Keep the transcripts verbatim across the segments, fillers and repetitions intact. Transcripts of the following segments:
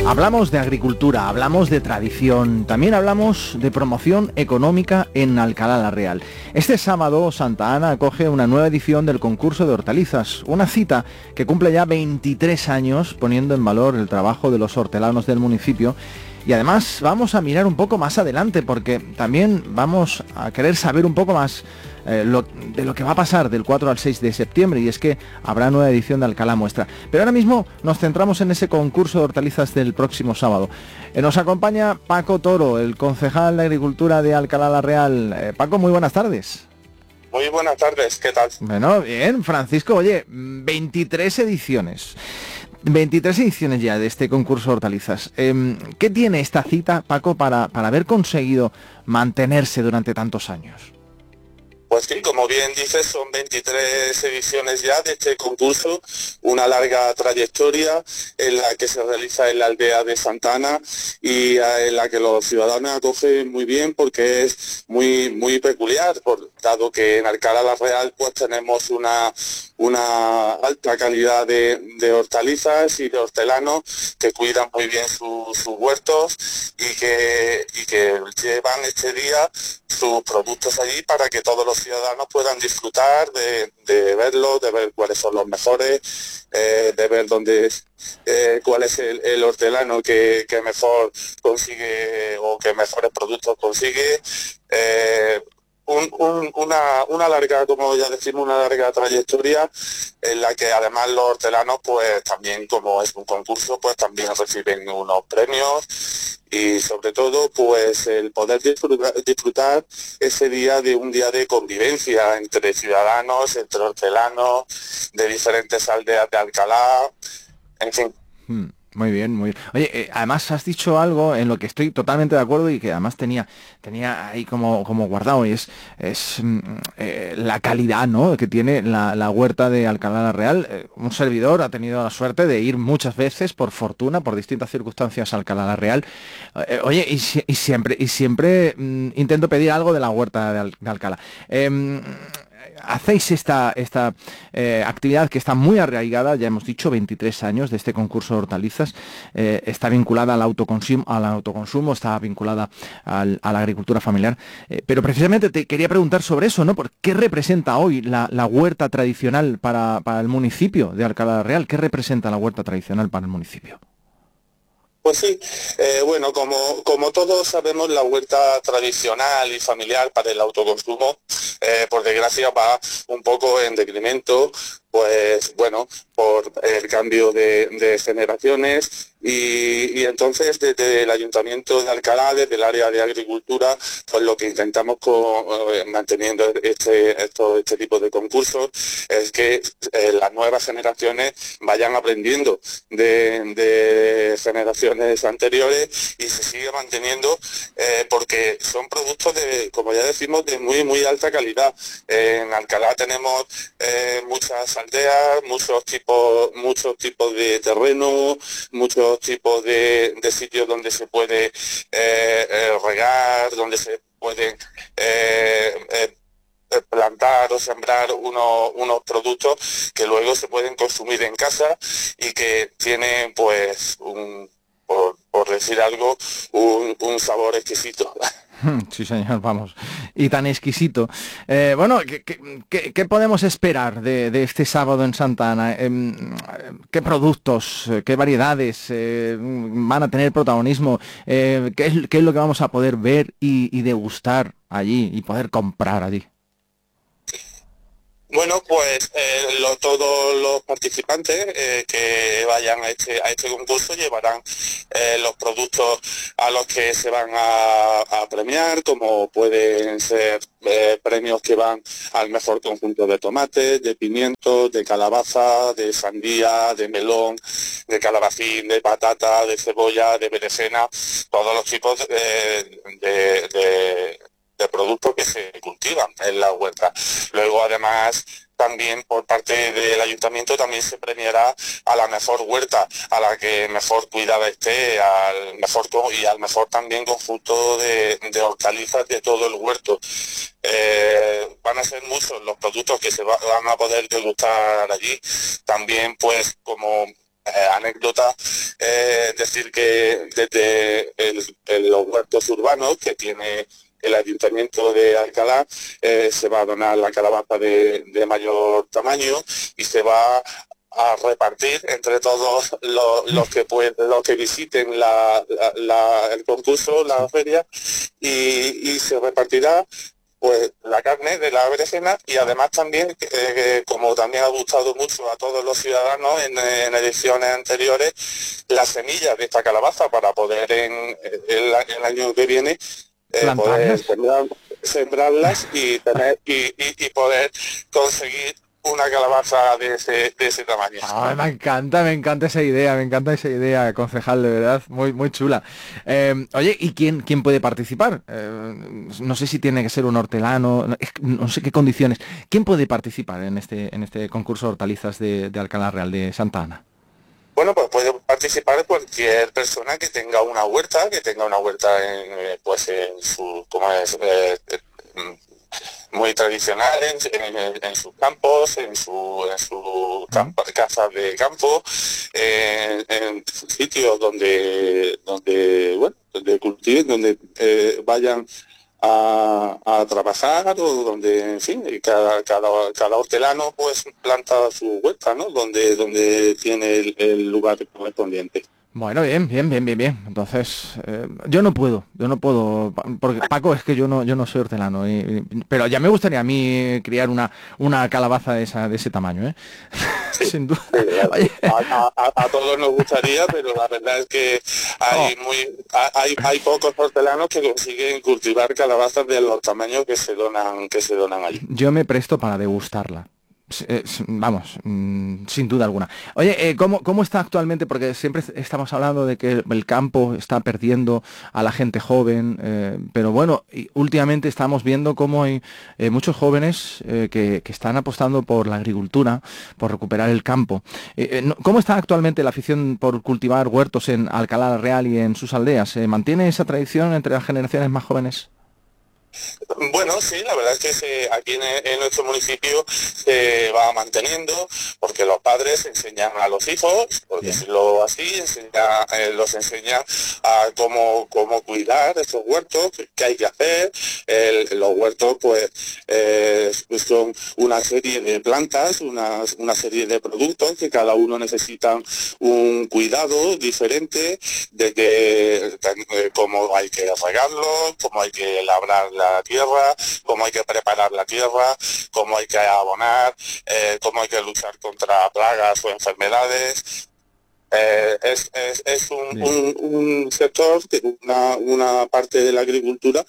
Hablamos de agricultura, hablamos de tradición, también hablamos de promoción económica en Alcalá la Real. Este sábado Santa Ana acoge una nueva edición del concurso de hortalizas, una cita que cumple ya veintitrés años poniendo en valor el trabajo de los hortelanos del municipio. Y además vamos a mirar un poco más adelante porque también vamos a querer saber un poco más eh, lo, de lo que va a pasar del cuatro al seis de septiembre, y es que habrá nueva edición de Alcalá Muestra. Pero ahora mismo nos centramos en ese concurso de hortalizas del próximo sábado. Eh, nos acompaña Paco Toro, el concejal de Agricultura de Alcalá la Real. Eh, Paco, muy buenas tardes. Muy buenas tardes, ¿qué tal? Bueno, bien, Francisco, oye, veintitrés ediciones. veintitrés ediciones ya de este concurso de hortalizas. Eh, ¿Qué tiene esta cita, Paco, para, para haber conseguido mantenerse durante tantos años? Pues sí, como bien dices, son veintitrés ediciones ya de este concurso, una larga trayectoria en la que se realiza en la aldea de Santa Ana y en la que los ciudadanos acogen muy bien porque es muy muy peculiar, por, dado que en Alcalá la Real pues tenemos una, una alta calidad de, de hortalizas y de hortelanos que cuidan muy bien su, sus huertos y que, y que llevan este día sus productos allí para que todos los ciudadanos puedan disfrutar de, de verlos, de ver cuáles son los mejores, eh, de ver dónde eh, cuál es el, el hortelano que, que mejor consigue o que mejores productos consigue. Eh, Un, un, una, una larga, como ya decimos, una larga trayectoria en la que además los hortelanos, pues también, como es un concurso, pues también reciben unos premios y sobre todo, pues el poder disfrutar, disfrutar ese día de un día de convivencia entre ciudadanos, entre hortelanos, de diferentes aldeas de Alcalá, en fin. Hmm. Muy bien, muy bien. Oye, eh, además has dicho algo en lo que estoy totalmente de acuerdo y que además tenía tenía ahí como, como guardado, y es, es mm, eh, la calidad, ¿no?, que tiene la, la huerta de Alcalá la Real. Eh, un servidor ha tenido la suerte de ir muchas veces, por fortuna, por distintas circunstancias, a Alcalá la Real. Eh, oye, y, y siempre, y siempre mm, intento pedir algo de la huerta de, Al, de Alcalá. Eh, Hacéis esta, esta eh, actividad que está muy arraigada, ya hemos dicho, veintitrés años de este concurso de hortalizas, eh, está vinculada al autoconsumo, al autoconsumo, está vinculada al, a la agricultura familiar, eh, pero precisamente te quería preguntar sobre eso, ¿no? ¿Por qué representa hoy la, la huerta tradicional para, para el municipio de Alcalá la Real? ¿Qué representa la huerta tradicional para el municipio? Pues sí, eh, bueno, como, como todos sabemos, la huerta tradicional y familiar para el autoconsumo, eh, por desgracia, va un poco en decremento, pues bueno, por el cambio de, de generaciones y, y entonces desde el Ayuntamiento de Alcalá, desde el área de agricultura, pues lo que intentamos con, eh, manteniendo este, esto, este tipo de concursos es que eh, las nuevas generaciones vayan aprendiendo de, de generaciones anteriores y se sigue manteniendo eh, porque son productos de, como ya decimos, de muy muy alta calidad. Eh, en Alcalá tenemos eh, muchas aldeas, muchos tipos, muchos tipos de terreno, muchos tipos de, de sitios donde se puede eh, eh, regar, donde se pueden eh, eh, plantar o sembrar unos, unos productos que luego se pueden consumir en casa y que tienen, pues, un, por, por decir algo, un, un sabor exquisito. Sí, señor, vamos. Y tan exquisito. Eh, bueno, ¿qué, qué, ¿qué podemos esperar de, de este sábado en Santa Ana? Eh, ¿Qué productos, qué variedades eh, van a tener protagonismo? Eh, ¿qué, es, ¿Qué es lo que vamos a poder ver y, y degustar allí y poder comprar allí? Bueno, pues eh, lo, todos los participantes eh, que vayan a este, a este concurso llevarán eh, los productos a los que se van a, a premiar, como pueden ser eh, premios que van al mejor conjunto de tomates, de pimientos, de calabaza, de sandía, de melón, de calabacín, de patata, de cebolla, de berenjena, todos los tipos eh, de... de de productos que se cultivan en la huerta. Luego, además, también por parte del ayuntamiento también se premiará a la mejor huerta, a la que mejor cuidada esté, al mejor y al mejor también conjunto de, de hortalizas de todo el huerto. Eh, van a ser muchos los productos que se va, van a poder degustar allí. También, pues, como Eh, anécdota, eh, decir que desde el, el- los huertos urbanos que tiene el Ayuntamiento de Alcalá, eh, se va a donar la calabaza de, de mayor tamaño y se va a repartir entre todos los, los que pueden, los que visiten la, la- la- el concurso, la feria, y, y se repartirá pues la carne de la berenjena y además también, eh, como también ha gustado mucho a todos los ciudadanos en, en ediciones anteriores, las semillas de esta calabaza para poder en el, el año que viene eh, poder Plantarlas. sembrar- sembrarlas y tener y, y- y poder conseguir una calabaza de ese, de ese tamaño. Ay, me encanta, me encanta esa idea, me encanta esa idea, concejal, de verdad, muy, muy chula. Eh, oye, ¿y quién, quién puede participar? Eh, no sé si tiene que ser un hortelano, no, es que no sé qué condiciones. ¿Quién puede participar en este, en este concurso de hortalizas de, de Alcalá Real de Santa Ana? Bueno, pues puede participar cualquier persona que tenga una huerta, que tenga una huerta en, eh, pues en su, como es, eh, eh, mm, muy tradicional en, en- en sus campos, en su, en su ¿Mm? campo, casas de campo, eh, en sitios donde, donde, bueno, donde cultiven, donde eh, vayan a, a trabajar o donde, en fin, y cada, cada, cada hortelano pues planta su huerta, ¿no? Donde, donde tiene el, el lugar correspondiente. Bueno, bien, bien, bien, bien, bien. Entonces, eh, yo no puedo, yo no puedo, pa- porque Paco es que yo no, yo no soy hortelano, y- y- pero ya me gustaría a mí criar una, una calabaza de esa, de ese tamaño, ¿eh? Sí, Sin duda. sí, Oye, a, a- a todos nos gustaría, pero la verdad es que oh, hay muy hay, hay pocos hortelanos que consiguen cultivar calabazas de los tamaños que se donan que se donan allí. yo me presto para degustarla. S- eh, s- Vamos, mm, sin duda alguna. Oye, eh, ¿cómo, cómo está actualmente? Porque siempre estamos hablando de que el campo está perdiendo a la gente joven, eh, pero bueno, y últimamente estamos viendo cómo hay eh, muchos jóvenes eh, que, que están apostando por la agricultura, por recuperar el campo. Eh, eh, no- ¿Cómo está actualmente la afición por cultivar huertos en Alcalá Real y en sus aldeas? ¿Se mantiene esa tradición entre las generaciones más jóvenes? Bueno, sí, la verdad es que se- aquí en, en nuestro municipio se va manteniendo porque los padres enseñan a los hijos, por Bien. decirlo así, enseña- eh, los enseñan a cómo, cómo cuidar estos huertos, qué qué hay que hacer. El- los huertos pues eh, son una serie de plantas, una, una serie de productos que cada uno necesita un cuidado diferente de que eh, cómo hay que regarlos, cómo hay que labrar la tierra, cómo hay que preparar la tierra, cómo hay que abonar, eh, cómo hay que luchar contra plagas o enfermedades. Eh, es, es- es un, Bien. un- un sector, que- una, una parte de la agricultura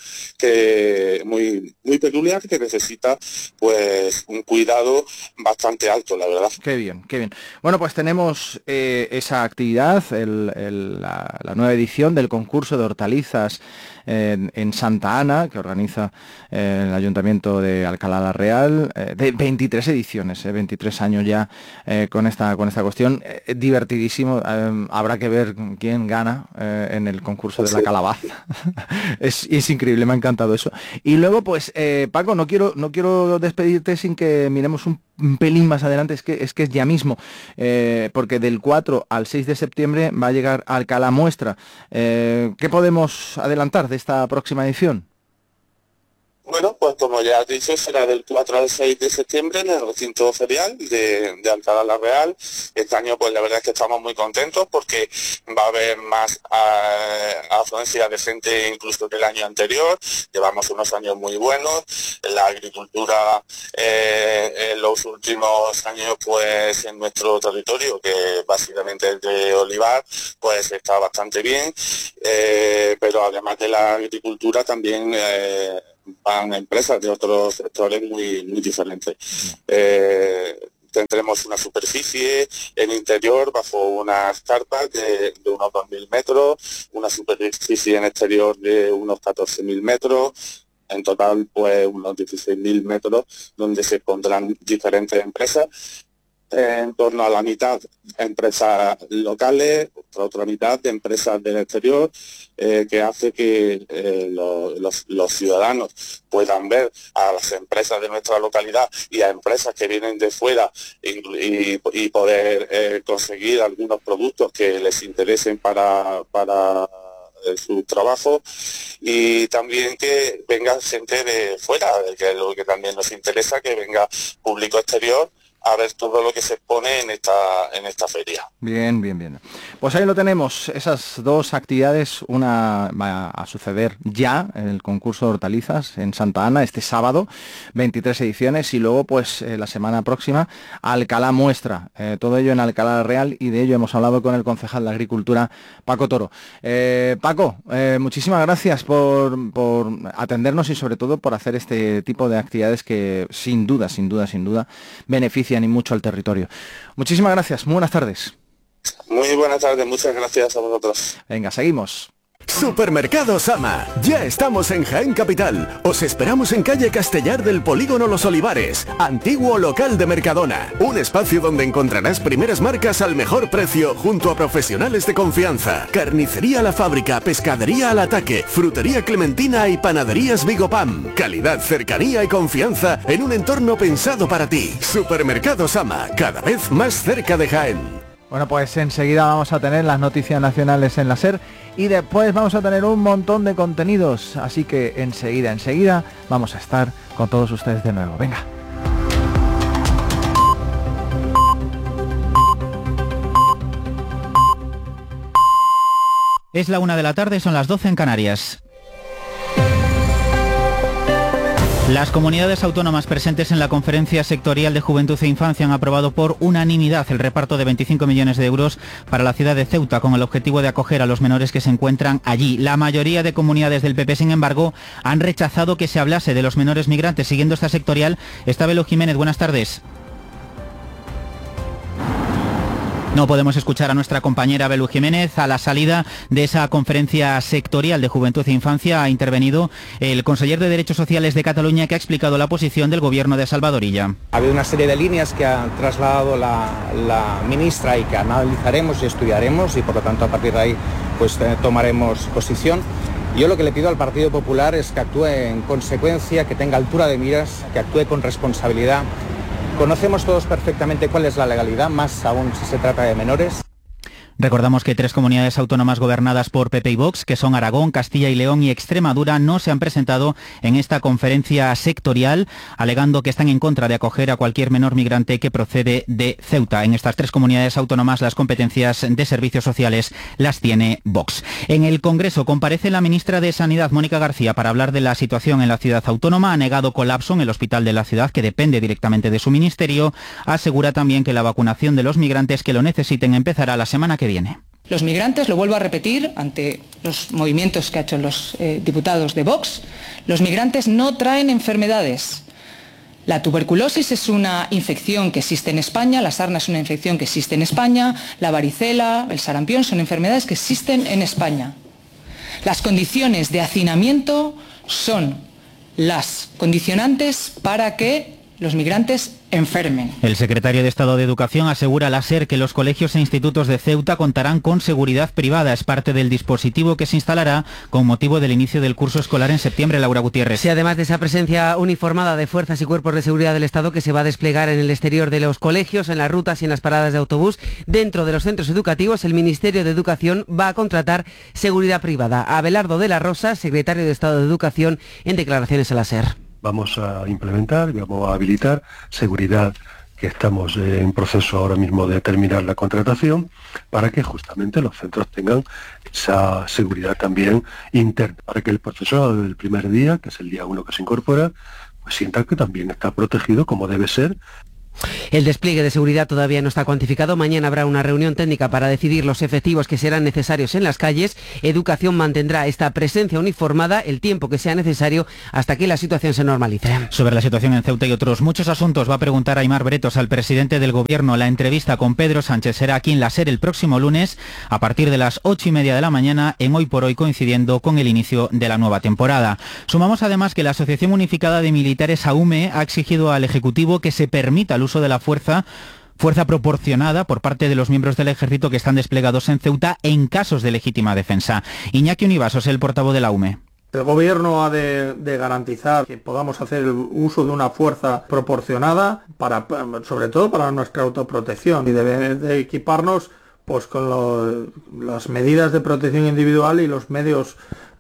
que muy, muy peculiar, que necesita pues un cuidado bastante alto, la verdad. Qué bien, qué bien. Bueno, pues tenemos eh, esa actividad, el- el- la, la nueva edición del concurso de hortalizas en, en Santa Ana, que organiza eh, el Ayuntamiento de Alcalá la Real, eh, de veintitrés ediciones, eh, veintitrés años ya eh, con esta con esta cuestión. Eh, divertidísimo, eh, habrá que ver quién gana eh, en el concurso de la Sí. calabaza. es, es increíble, me ha encantado eso. Y luego, pues, eh, Paco, no quiero, no quiero despedirte sin que miremos un, un pelín más adelante, es que es que es ya mismo, eh, porque del cuatro al seis de septiembre va a llegar Alcalá Muestra. Eh, ¿qué podemos adelantar de esta próxima edición? Bueno, pues como ya has dicho, será del cuatro al seis de septiembre en el recinto ferial de, de Alcalá la Real. Este año, pues la verdad es que estamos muy contentos porque va a haber más eh, afluencia de gente incluso que el año anterior. Llevamos unos años muy buenos. La agricultura eh, en los últimos años, pues en nuestro territorio, que básicamente es de olivar, pues está bastante bien. Eh, pero además de la agricultura también eh, van empresas de otros sectores muy, muy diferentes. Eh, tendremos una superficie en interior bajo unas carpas de, de unos dos mil metros, una superficie en exterior de unos catorce mil metros, en total pues unos dieciséis mil metros donde se pondrán diferentes empresas, eh, en torno a la mitad empresas locales, nuestra otra mitad de empresas del exterior, eh, que hace que eh, lo, los, los ciudadanos puedan ver a las empresas de nuestra localidad y a empresas que vienen de fuera y, y, y poder eh, conseguir algunos productos que les interesen para, para su trabajo, y también que venga gente de fuera, que es lo que también nos interesa, que venga público exterior a ver todo lo que se expone en esta, en esta feria. Bien, bien, bien. Pues ahí lo tenemos, esas dos actividades. Una va a suceder ya, el concurso de hortalizas en Santa Ana, este sábado, veintitrés ediciones, y luego pues eh, la semana próxima Alcalá Muestra, eh, todo ello en Alcalá Real, y de ello hemos hablado con el concejal de Agricultura, Paco Toro. Eh, Paco, eh, muchísimas gracias por, por atendernos y sobre todo por hacer este tipo de actividades que sin duda, sin duda, sin duda benefician y mucho al territorio. Muchísimas gracias, muy buenas tardes. Muy buenas tardes, muchas gracias a vosotros. Venga, seguimos. Supermercado Sama, ya estamos en Jaén Capital. Os esperamos en calle Castellar del Polígono Los Olivares, antiguo local de Mercadona. Un espacio donde encontrarás primeras marcas al mejor precio junto a profesionales de confianza. Carnicería La Fábrica, pescadería Al Ataque, frutería Clementina y panaderías Vigopam. Calidad, cercanía y confianza en un entorno pensado para ti. Supermercado Sama, cada vez más cerca de Jaén. Bueno, pues enseguida vamos a tener las noticias nacionales en la SER y después vamos a tener un montón de contenidos. Así que enseguida, enseguida vamos a estar con todos ustedes de nuevo. Venga. Es la una de la tarde, son las doce en Canarias. Las comunidades autónomas presentes en la Conferencia Sectorial de Juventud e Infancia han aprobado por unanimidad el reparto de veinticinco millones de euros para la ciudad de Ceuta con el objetivo de acoger a los menores que se encuentran allí. La mayoría de comunidades del P P, sin embargo, han rechazado que se hablase de los menores migrantes. Siguiendo esta sectorial está Belu Jiménez. Buenas tardes. No podemos escuchar a nuestra compañera Belu Jiménez. A la salida de esa conferencia sectorial de Juventud e Infancia ha intervenido el conseller de Derechos Sociales de Cataluña, que ha explicado la posición del gobierno de Salvador Illa. Ha habido una serie de líneas que ha trasladado la, la ministra y que analizaremos y estudiaremos, y por lo tanto a partir de ahí pues eh, tomaremos posición. Yo lo que le pido al Partido Popular es que actúe en consecuencia, que tenga altura de miras, que actúe con responsabilidad. Conocemos todos perfectamente cuál es la legalidad, más aún si se trata de menores. Recordamos que tres comunidades autónomas gobernadas por P P y Vox, que son Aragón, Castilla y León y Extremadura, no se han presentado en esta conferencia sectorial, alegando que están en contra de acoger a cualquier menor migrante que procede de Ceuta. En estas tres comunidades autónomas las competencias de servicios sociales las tiene Vox. En el Congreso comparece la ministra de Sanidad, Mónica García, para hablar de la situación en la ciudad autónoma. Ha negado colapso en el hospital de la ciudad, que depende directamente de su ministerio. Asegura también que la vacunación de los migrantes que lo necesiten empezará la semana que viene. Viene. Los migrantes, lo vuelvo a repetir ante los movimientos que han hecho los eh, diputados de Vox, los migrantes no traen enfermedades. La tuberculosis es una infección que existe en España, la sarna es una infección que existe en España, la varicela, el sarampión son enfermedades que existen en España. Las condiciones de hacinamiento son las condicionantes para que los migrantes enfermen. El secretario de Estado de Educación asegura a la SER que los colegios e institutos de Ceuta contarán con seguridad privada. Es parte del dispositivo que se instalará con motivo del inicio del curso escolar en septiembre. Laura Gutiérrez. Sí, además de esa presencia uniformada de fuerzas y cuerpos de seguridad del Estado que se va a desplegar en el exterior de los colegios, en las rutas y en las paradas de autobús, dentro de los centros educativos, el Ministerio de Educación va a contratar seguridad privada. Abelardo de la Rosa, secretario de Estado de Educación, en declaraciones a la SER. Vamos a implementar, vamos a habilitar seguridad, que estamos en proceso ahora mismo de terminar la contratación, para que justamente los centros tengan esa seguridad también interna, para que el profesorado del primer día, que es el día uno que se incorpora, pues sienta que también está protegido como debe ser. El despliegue de seguridad todavía no está cuantificado. Mañana habrá una reunión técnica para decidir los efectivos que serán necesarios en las calles. Educación mantendrá esta presencia uniformada el tiempo que sea necesario hasta que la situación se normalice. Sobre la situación en Ceuta y otros muchos asuntos va a preguntar Aimar Bretos al presidente del Gobierno. La entrevista con Pedro Sánchez será aquí en la SER el próximo lunes a partir de las ocho y media de la mañana, en Hoy por Hoy, coincidiendo con el inicio de la nueva temporada. Sumamos además que la Asociación Unificada de Militares, AUME, ha exigido al Ejecutivo que se permita el uso de la fuerza fuerza proporcionada por parte de los miembros del ejército que están desplegados en Ceuta en casos de legítima defensa. Iñaki Univasos, el portavoz de la U M E. El gobierno ha de, de garantizar que podamos hacer el uso de una fuerza proporcionada, para, sobre todo para nuestra autoprotección, y debe de equiparnos pues con lo, las medidas de protección individual y los medios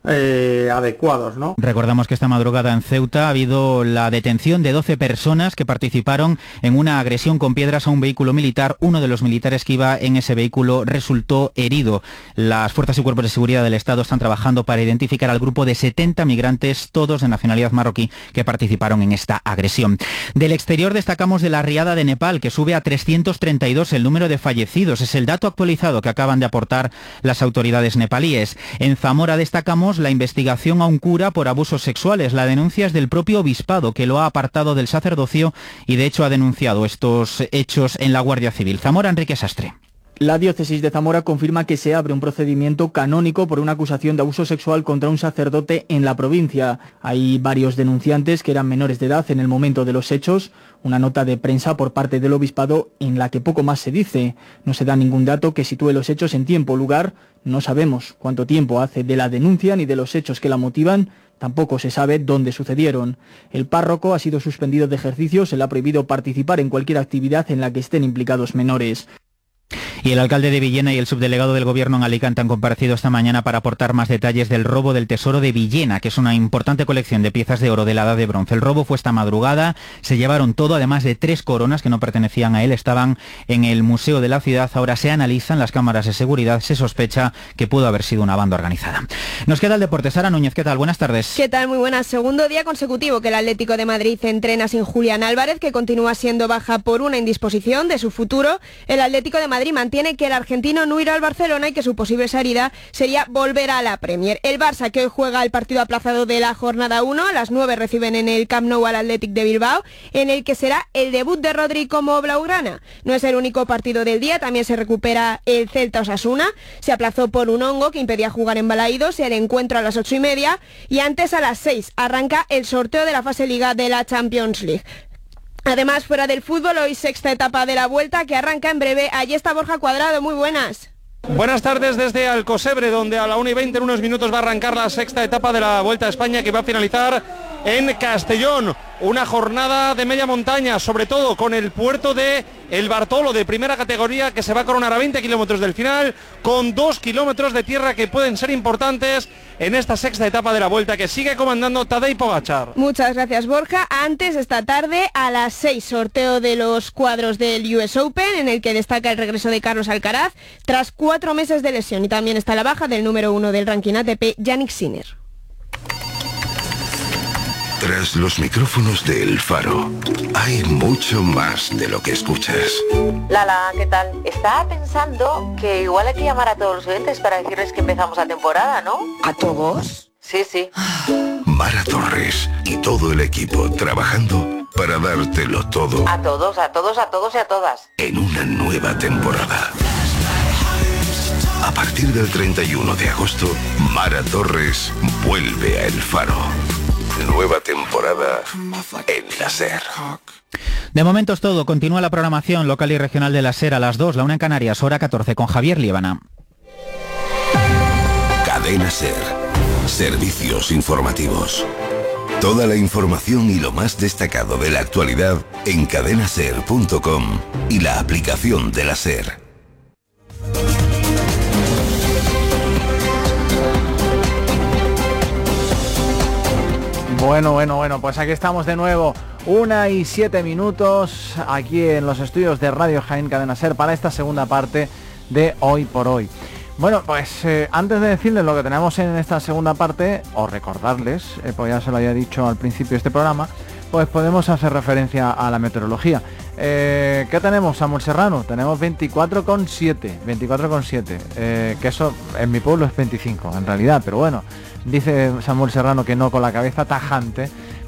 Eh, adecuados, ¿no? Recordamos que esta madrugada en Ceuta ha habido la detención de doce personas que participaron en una agresión con piedras a un vehículo militar. Uno de los militares que iba en ese vehículo resultó herido. Las fuerzas y cuerpos de seguridad del Estado están trabajando para identificar al grupo de setenta migrantes, todos de nacionalidad marroquí, que participaron en esta agresión. Del exterior destacamos de la riada de Nepal, que sube a trescientos treinta y dos el número de fallecidos. Es el dato actualizado que acaban de aportar las autoridades nepalíes. En Zamora destacamos la investigación a un cura por abusos sexuales. La denuncia es del propio obispado, que lo ha apartado del sacerdocio y de hecho ha denunciado estos hechos en la Guardia Civil. Zamora, Enrique Sastre. La diócesis de Zamora confirma que se abre un procedimiento canónico por una acusación de abuso sexual contra un sacerdote en la provincia. Hay varios denunciantes que eran menores de edad en el momento de los hechos. Una nota de prensa por parte del obispado en la que poco más se dice. No se da ningún dato que sitúe los hechos en tiempo o lugar. No sabemos cuánto tiempo hace de la denuncia ni de los hechos que la motivan. Tampoco se sabe dónde sucedieron. El párroco ha sido suspendido de ejercicio. Se le ha prohibido participar en cualquier actividad en la que estén implicados menores. Y el alcalde de Villena y el subdelegado del Gobierno en Alicante han comparecido esta mañana para aportar más detalles del robo del Tesoro de Villena, que es una importante colección de piezas de oro de la Edad de Bronce. El robo fue esta madrugada, se llevaron todo, además de tres coronas que no pertenecían a él, estaban en el Museo de la Ciudad. Ahora se analizan las cámaras de seguridad, se sospecha que pudo haber sido una banda organizada. Nos queda el deporte. Sara Núñez, ¿qué tal? Buenas tardes. ¿Qué tal? Muy buenas. Segundo día consecutivo que el Atlético de Madrid entrena sin Julián Álvarez, que continúa siendo baja por una indisposición de su futuro. El Atlético de Madrid mantiene que el argentino no irá al Barcelona y que su posible salida sería volver a la Premier. El Barça, que hoy juega el partido aplazado de la jornada uno, a las nueve reciben en el Camp Nou al Athletic de Bilbao, en el que será el debut de Rodri como blaugrana. No es el único partido del día, también se recupera el Celta Osasuna, se aplazó por un hongo que impedía jugar en Balaídos, el encuentro a las ocho y media, y antes a las seis arranca el sorteo de la fase Liga de la Champions League. Además, fuera del fútbol, hoy sexta etapa de la Vuelta que arranca en breve. Allí está Borja Cuadrado, muy buenas. Buenas tardes desde Alcosebre, donde a la una y veinte en unos minutos va a arrancar la sexta etapa de la Vuelta a España, que va a finalizar en Castellón. Una jornada de media montaña, sobre todo con el puerto de El Bartolo, de primera categoría, que se va a coronar a veinte kilómetros del final, con dos kilómetros de tierra que pueden ser importantes en esta sexta etapa de la Vuelta, que sigue comandando Tadej Pogačar. Muchas gracias, Borja. Antes, esta tarde, a las seis, sorteo de los cuadros del U S Open, en el que destaca el regreso de Carlos Alcaraz, tras cuatro meses de lesión, y también está la baja del número uno del ranking A T P, Jannik Sinner. Tras los micrófonos de El Faro, hay mucho más de lo que escuchas. Lala, ¿qué tal? Estaba pensando que igual hay que llamar a todos los oyentes para decirles que empezamos la temporada, ¿no? ¿A todos? Sí, sí. Mara Torres y todo el equipo trabajando para dártelo todo. A todos, a todos, a todos y a todas. En una nueva temporada. A partir del treinta y uno de agosto, Mara Torres vuelve a El Faro. Nueva temporada en la SER. De momento es todo. Continúa la programación local y regional de la SER a las dos, la una en Canarias, hora catorce, con Javier Líbana. Cadena SER. Servicios informativos. Toda la información y lo más destacado de la actualidad en cadena ser punto com y la aplicación de la SER. Bueno, bueno, bueno, pues aquí estamos de nuevo, una y siete minutos, aquí en los estudios de Radio Jaén Cadena SER para esta segunda parte de Hoy por Hoy. Bueno, pues eh, antes de decirles lo que tenemos en esta segunda parte, o recordarles, eh, pues ya se lo había dicho al principio de este programa, pues podemos hacer referencia a la meteorología. Eh, ¿Qué tenemos, Samuel Serrano? Tenemos veinticuatro coma siete, veinticuatro coma siete, eh, que eso en mi pueblo es veinticinco en realidad, pero bueno, dice Samuel Serrano que no con la cabeza tajante,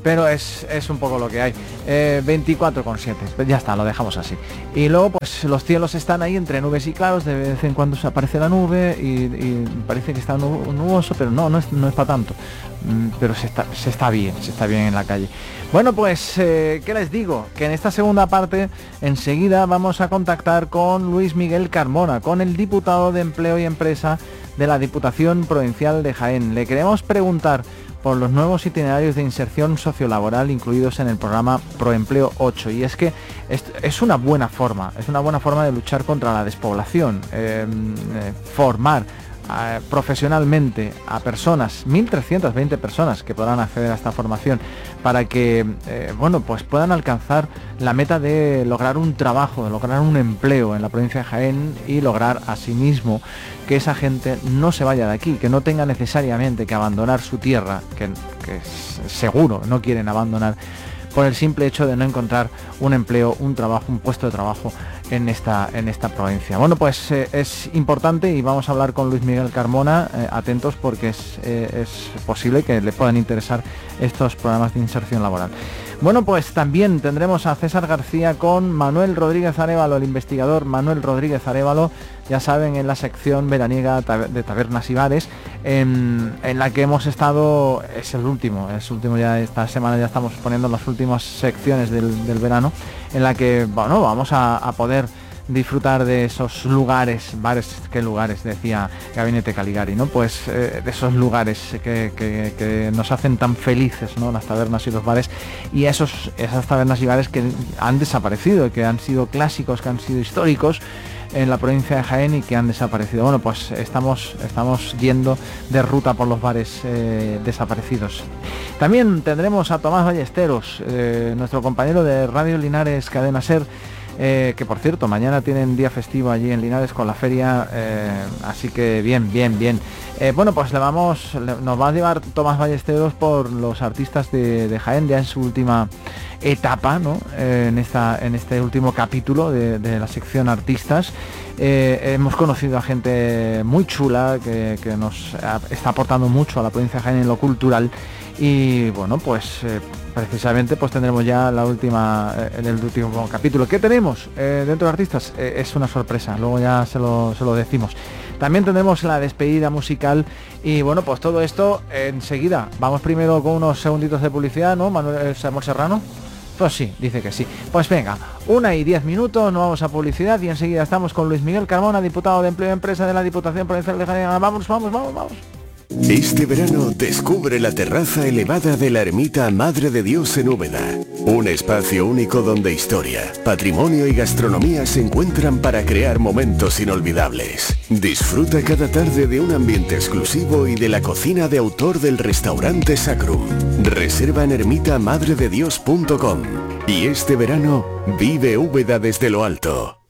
pero es, es un poco lo que hay. eh, veinticuatro coma siete, ya está, lo dejamos así. Y luego pues los cielos están ahí entre nubes y claros, de vez en cuando se aparece la nube y, y parece que está nuboso, pero no, no es, no es para tanto. Mm, pero se está, se está bien, se está bien en la calle. Bueno, pues, eh, ¿qué les digo? Que en esta segunda parte, enseguida vamos a contactar con Luis Miguel Carmona, con el diputado de Empleo y Empresa de la Diputación Provincial de Jaén. Le queremos preguntar por los nuevos itinerarios de inserción sociolaboral incluidos en el programa Proempleo ocho. Y es que es, es una buena forma, es una buena forma de luchar contra la despoblación, eh, eh, formar eh, profesionalmente a personas, mil trescientas veinte personas que podrán acceder a esta formación para que, eh, bueno, pues puedan alcanzar la meta de lograr un trabajo, de lograr un empleo en la provincia de Jaén y lograr asimismo que esa gente no se vaya de aquí, que no tenga necesariamente que abandonar su tierra, que, que seguro no quieren abandonar, por el simple hecho de no encontrar un empleo, un trabajo, un puesto de trabajo en esta, en esta provincia. Bueno, pues eh, es importante y vamos a hablar con Luis Miguel Carmona, eh, atentos porque es, eh, es posible que le puedan interesar estos programas de inserción laboral. Bueno, pues también tendremos a César García con Manuel Rodríguez Arévalo, el investigador Manuel Rodríguez Arévalo, ya saben, en la sección veraniega de Tabernas y Bares, en, en la que hemos estado, es el último, es el último ya, esta semana ya estamos poniendo las últimas secciones del, del verano, en la que, bueno, vamos a, a poder disfrutar de esos lugares, bares, qué lugares, decía Gabinete Caligari, ¿no? Pues eh, de esos lugares que, que, que nos hacen tan felices, ¿no? Las tabernas y los bares, y esos, esas tabernas y bares que han desaparecido, que han sido clásicos, que han sido históricos en la provincia de Jaén y que han desaparecido. Bueno, pues estamos, estamos yendo de ruta por los bares eh, desaparecidos. También tendremos a Tomás Ballesteros, eh, nuestro compañero de Radio Linares Cadena Ser, Eh, que por cierto, mañana tienen día festivo allí en Linares con la feria, eh, así que bien, bien, bien. Eh, bueno, pues le vamos, le, nos va a llevar Tomás Ballesteros por los artistas de, de Jaén, ya en su última etapa, ¿no? Eh, en, esta, en este último capítulo de, de la sección artistas. Eh, hemos conocido a gente muy chula que, que nos está aportando mucho a la provincia de Jaén en lo cultural. Y bueno, pues eh, precisamente pues tendremos ya la última, eh, en el último capítulo. ¿Qué tenemos eh, dentro de artistas? Eh, es una sorpresa, luego ya se lo, se lo decimos. También tendremos la despedida musical y bueno, pues todo esto eh, enseguida. Vamos primero con unos segunditos de publicidad, ¿no, Manuel Samuel Serrano? Pues sí, dice que sí. Pues venga, una y diez minutos, nos vamos a publicidad y enseguida estamos con Luis Miguel Carmona, diputado de Empleo y Empresa de la Diputación Provincial de Jaén. Vamos, vamos, vamos, vamos. Este verano descubre la terraza elevada de la ermita Madre de Dios en Úbeda. Un espacio único donde historia, patrimonio y gastronomía se encuentran para crear momentos inolvidables. Disfruta cada tarde de un ambiente exclusivo y de la cocina de autor del restaurante Sacrum. Reserva en ermita madre de dios punto com. Y este verano vive Úbeda desde lo alto.